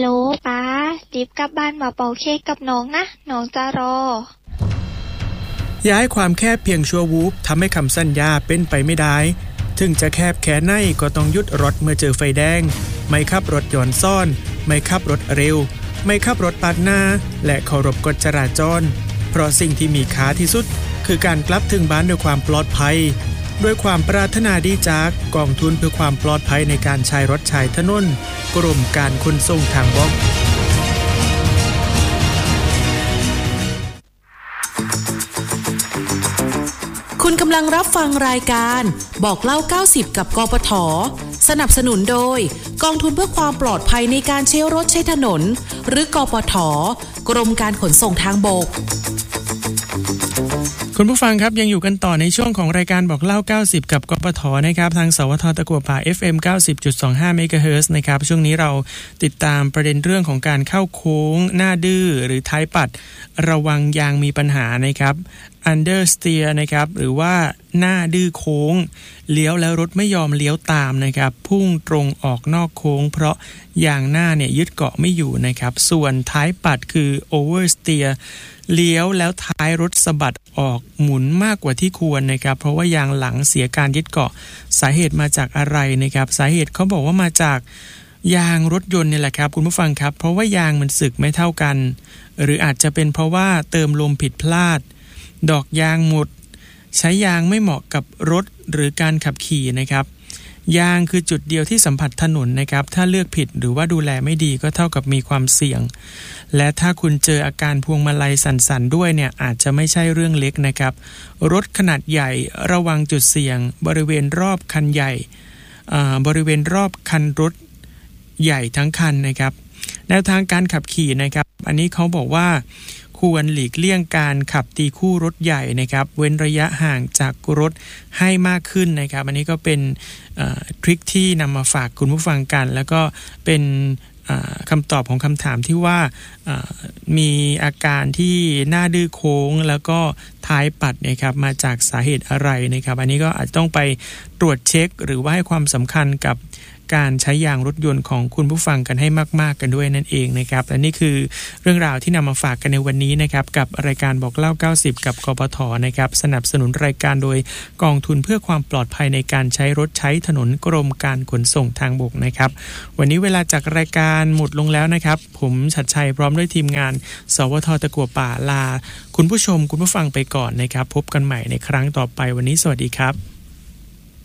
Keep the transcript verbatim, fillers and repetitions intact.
โหลป้ารีบกลับบ้านมาเป่าเค้กกับน้องนะน้องจะรอย้ายความแคบเพียงชั่ววูบทำให้คำสัญญาเป็นไปไม่ได้ถึงจะแคบแค่ไหนก็ต้องหยุดรถเมื่อเจอไฟแดงไม่ขับรถย้อนซ่อนไม่ขับรถเร็วไม่ขับรถปาดหน้าและเคารพกฎจราจรเพราะสิ่งที่มีค่าที่สุดคือการกลับถึงบ้านด้วยความปลอดภัยด้วยความปรารถนาดีจากกองทุนเพื่อความปลอดภัยในการใช้รถใช้ถนนกรมการขนส่งทางบกคุณกำลังรับฟังรายการบอกเล่าเก้าสิบกับกปท.สนับสนุนโดยกองทุนเพื่อความปลอดภัยในการใช้รถใช้ถนนหรือกปท.กรมการขนส่งทางบกคุณผู้ฟังครับยังอยู่กันต่อในช่วงของรายการบอกเล่าเก้าสิบกับกปท.นะครับทางสวทตะกั่วป่า เอฟ เอ็ม เก้าสิบจุดสองห้า เมกะเฮิรตซ์ นะครับช่วงนี้เราติดตามประเด็นเรื่องของการเข้าโค้งหน้าดื้อหรือท้ายปัดระวังยางมีปัญหานะครับ understeer นะครับหรือว่าหน้าดื้อโค้งเลี้ยวแล้วรถไม่ยอมเลี้ยวตามนะครับพุ่งตรงออกนอกโค้งเพราะยางหน้าเนี่ยยึดเกาะไม่อยู่นะครับส่วนท้ายปัดคือ oversteerเลี้ยวแล้วท้ายรถสะบัดออกหมุนมากกว่าที่ควรนะครับเพราะว่ายางหลังเสียการยึดเกาะสาเหตุมาจากอะไรนะครับสาเหตุเขาบอกว่ามาจากยางรถยนต์นี่แหละครับคุณผู้ฟังครับเพราะว่ายางมันสึกไม่เท่ากันหรืออาจจะเป็นเพราะว่าเติมลมผิดพลาดดอกยางหมดใช้ยางไม่เหมาะกับรถหรือการขับขี่นะครับยางคือจุดเดียวที่สัมผัสถนนนะครับถ้าเลือกผิดหรือว่าดูแลไม่ดีก็เท่ากับมีความเสี่ยงและถ้าคุณเจออาการพวงมาลัยสั่นๆด้วยเนี่ยอาจจะไม่ใช่เรื่องเล็กนะครับรถขนาดใหญ่ระวังจุดเสี่ยงบริเวณรอบคันใหญ่บริเวณรอบคันรถใหญ่ทั้งคันนะครับแนวทางการขับขี่นะครับอันนี้เขาบอกว่าควรหลีกเลี่ยงการขับตีคู่รถใหญ่นะครับเว้นระยะห่างจากรถให้มากขึ้นนะครับอันนี้ก็เป็นทริคที่นำมาฝากคุณผู้ฟังกันแล้วก็เป็นคำตอบของคำถามที่ว่ามีอาการที่หน้าดื้อโค้งแล้วก็ท้ายปัดนะครับมาจากสาเหตุอะไรนะครับอันนี้ก็อาจต้องไปตรวจเช็คหรือว่าให้ความสำคัญกับการใช้ยางรถยนต์ของคุณผู้ฟังกันให้มากๆกันด้วยนั่นเองนะครับและนี่คือเรื่องราวที่นำมาฝากกันในวันนี้นะครับกับรายการบอกเล่าเก้าสิบกับกปท.นะครับสนับสนุนรายการโดยกองทุนเพื่อความปลอดภัยในการใช้รถใช้ถนนกรมการขนส่งทางบกนะครับวันนี้เวลาจากรายการหมดลงแล้วนะครับผมชัดชัยพร้อมด้วยทีมงานสวท.ตะกั่วป่าลาคุณผู้ชมคุณผู้ฟังไปก่อนนะครับพบกันใหม่ในครั้งต่อไปวันนี้สวัสดีครับ